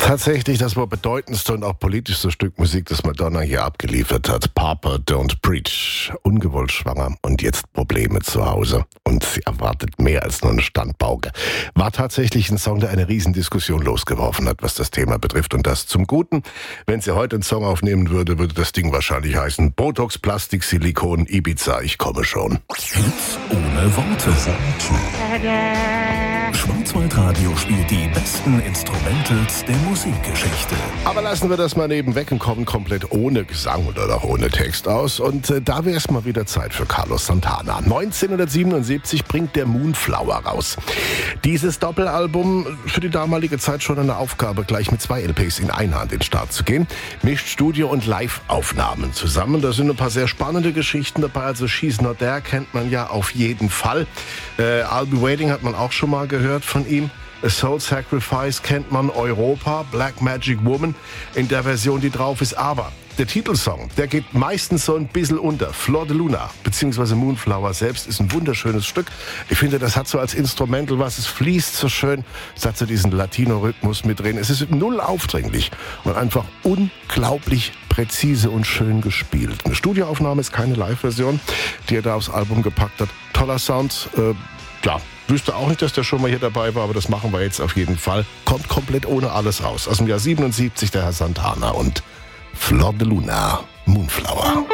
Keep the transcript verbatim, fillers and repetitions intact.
Tatsächlich das wohl bedeutendste und auch politischste Stück Musik, das Madonna hier abgeliefert hat. Papa Don't Preach. Ungewollt schwanger und jetzt Probleme zu Hause. Und sie erwartet mehr als nur eine Standpauke. War tatsächlich ein Song, der eine Riesendiskussion losgeworfen hat, was das Thema betrifft. Und das zum Guten. Wenn sie heute einen Song aufnehmen würde, würde das Ding wahrscheinlich heißen Botox, Plastik, Silikon, Ibiza, ich komme schon. Hits ohne Worte. Schwarzwaldradio spielt die besten Instrumentals der Musikgeschichte. Aber lassen wir das mal nebenweg und kommen komplett ohne Gesang oder auch ohne Text aus. Und äh, da wäre es mal wieder Zeit für Carlos Santana. neunzehnhundertsiebenundsiebzig bringt der Moonflower raus. Dieses Doppelalbum, für die damalige Zeit schon eine Aufgabe, gleich mit zwei L Ps in einer Hand in den Start zu gehen, mischt Studio- und Live-Aufnahmen zusammen. Da sind ein paar sehr spannende Geschichten dabei. Also She's Not There kennt man ja auf jeden Fall. Äh, I'll Be Waiting hat man auch schon mal gehört von ihm. A Soul Sacrifice kennt man, Europa, Black Magic Woman in der Version, die drauf ist. Aber der Titelsong, der geht meistens so ein bisschen unter. Flor de Luna, beziehungsweise Moonflower selbst, ist ein wunderschönes Stück. Ich finde, das hat so als Instrumental was, es fließt so schön, es hat so diesen Latino-Rhythmus mit drin. Es ist null aufdringlich und einfach unglaublich präzise und schön gespielt. Eine Studioaufnahme ist keine Live-Version, die er da aufs Album gepackt hat. Toller Sound, äh, ja, wüsste auch nicht, dass der schon mal hier dabei war, aber das machen wir jetzt auf jeden Fall. Kommt komplett ohne alles raus. Aus dem Jahr siebenundsiebzig der Herr Santana und Flor de Luna, Moonflower.